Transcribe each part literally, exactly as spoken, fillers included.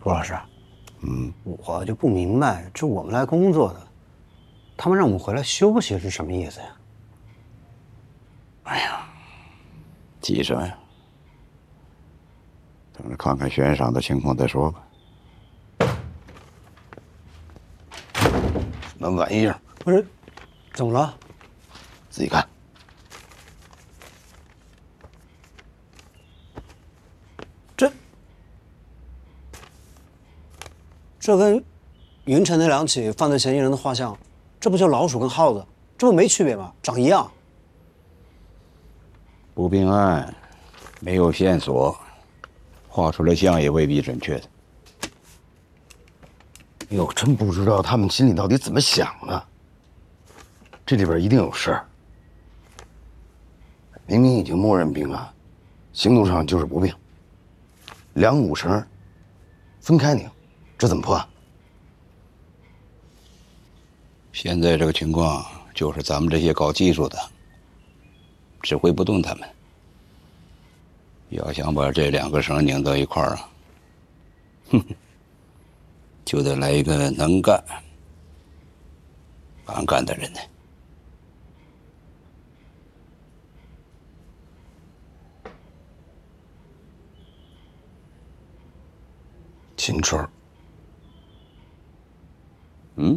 朱老师， 嗯， 我就不明白，这我们来工作的，他们让我们回来休息是什么意思呀？ 哎呀，急什么呀？等着看看悬赏的情况再说吧。什么玩意儿？ 不是，怎么了？ 自己看。 这这跟云城那两起犯罪嫌疑人的画像，这不就老鼠跟耗子？这不没区别吗？长一样。 不并案，没有线索，画出来像也未必准确的。 哎呦，真不知道他们心里到底怎么想的。这里边一定有事儿。明明已经默认并案，行动上就是不并，两五成分开拧，这怎么破案？ 现在这个情况，就是咱们这些搞技术的指挥不动他们。要想把这两个绳拧到一块儿啊，哼哼，就得来一个能干、敢干的人呢。 秦春。 嗯？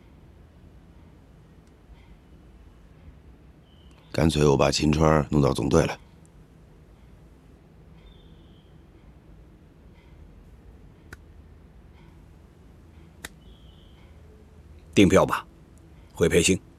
干脆我把秦川弄到总队来。 订票吧，回培训。